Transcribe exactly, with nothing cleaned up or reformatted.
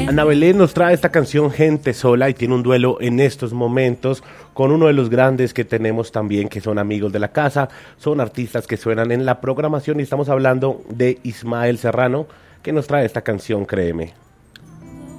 Ana Belén nos trae esta canción Gente Sola y tiene un duelo en estos momentos con uno de los grandes que tenemos también, que son amigos de la casa, son artistas que suenan en la programación y estamos hablando de Ismael Serrano, que nos trae esta canción, Créeme.